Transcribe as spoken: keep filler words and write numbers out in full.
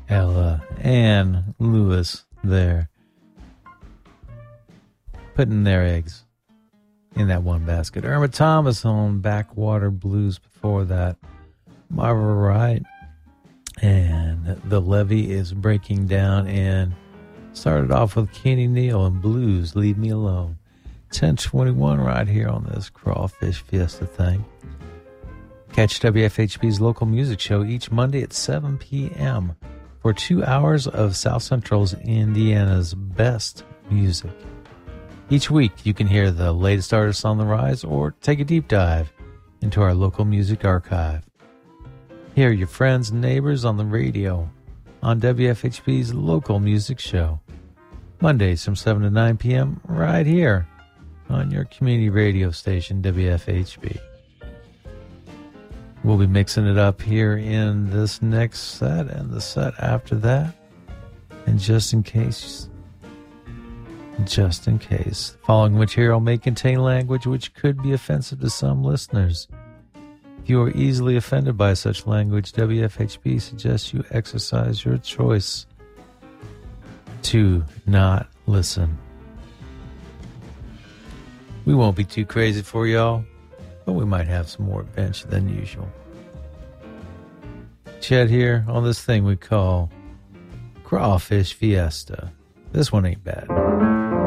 Ella and Lewis there, putting their eggs in that one basket. Irma Thomas on Backwater Blues before that. Marva Wright and The Levee is Breaking Down, and started off with Kenny Neal and Blues, Leave Me Alone. ten twenty-one right here on this Crawfish Fiesta thing. Catch W F H B's local music show each Monday at seven p.m. for two hours of South Central's Indiana's best music. Each week, you can hear the latest artists on the rise or take a deep dive into our local music archive. Hear your friends and neighbors on the radio on W F H B's local music show. Mondays from seven to nine p.m. right here on your community radio station, W F H B. We'll be mixing it up here in this next set and the set after that. And just in case, just in case, the following material may contain language which could be offensive to some listeners. If you are easily offended by such language, W F H B suggests you exercise your choice to not listen. We won't be too crazy for y'all, but we might have some more adventure than usual. Chet here on this thing we call Crawfish Fiesta. This one ain't bad.